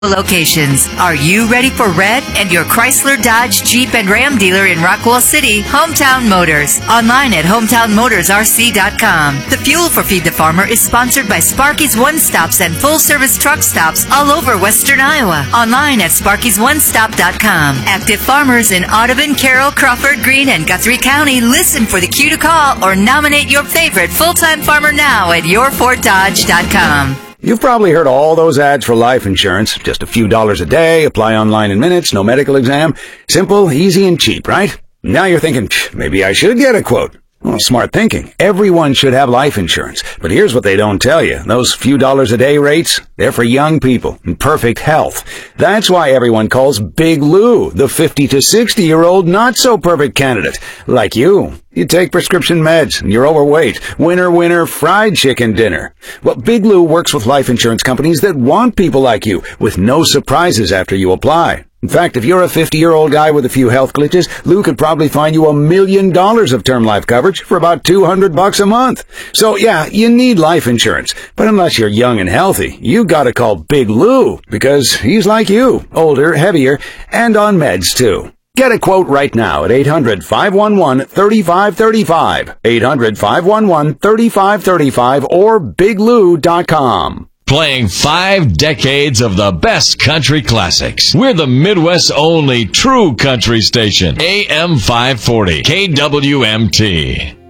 locations. Are you ready for red? And your Chrysler, Dodge, Jeep, and Ram dealer in Rockwell City, Hometown Motors. Online at hometownmotorsrc.com. The Fuel for Feed the Farmer is sponsored by Sparky's One Stops and full-service truck stops all over western Iowa. Online at sparkysonestop.com. Active farmers in Audubon, Carroll, Crawford, Greene, and Guthrie County, listen for the cue to call or nominate your favorite full-time farmer now at yourfortdodge.com. You've probably heard all those ads for life insurance. Just a few dollars a day, apply online in minutes, no medical exam. Simple, easy, and cheap, right? Now you're thinking, maybe I should get a quote. Well, smart thinking. Everyone should have life insurance. But here's what they don't tell you. Those few dollars a day rates, they're for young people in perfect health. That's why everyone calls Big Lou the 50 to 60-year-old not-so-perfect candidate. Like you. You take prescription meds, and you're overweight. Winner, fried chicken dinner. Well, Big Lou works with life insurance companies that want people like you, with no surprises after you apply. In fact, if you're a 50-year-old guy with a few health glitches, Lou could probably find you $1 million of term life coverage for about $200 a month. So yeah, you need life insurance. But unless you're young and healthy, you gotta call Big Lou, because he's like you, older, heavier, and on meds too. Get a quote right now at 800-511-3535, 800-511-3535, or biglou.com. Playing 5 decades of the best country classics. We're the Midwest's only true country station. AM 540, KWMT.